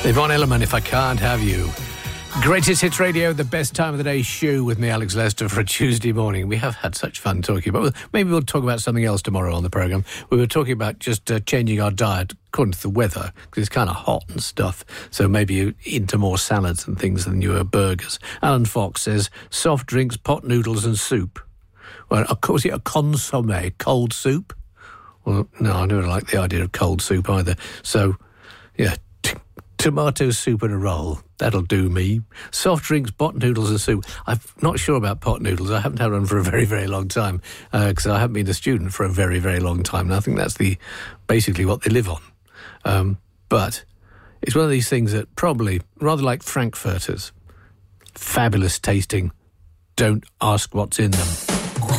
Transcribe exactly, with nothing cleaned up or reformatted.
Yvonne Elliman, If I Can't Have You. Greatest Hits Radio, the best time of the day show with me, Alex Lester, for a Tuesday morning. We have had such fun talking about... Maybe we'll talk about something else tomorrow on the programme. We were talking about just uh, changing our diet according to the weather, because it's kind of hot and stuff. So maybe you're into more salads and things than you are burgers. Alan Fox says, soft drinks, pot noodles and soup. Well, of course, a consomme, cold soup. Well, no, I don't like the idea of cold soup either. So, yeah... Tomato soup and a roll. That'll do me. Soft drinks, pot noodles and soup. I'm not sure about pot noodles. I haven't had one for a very, very long time because uh, I haven't been a student for a very, very long time. And I think that's the basically what they live on. Um, but it's one of these things that probably, rather like Frankfurters, fabulous tasting, don't ask what's in them.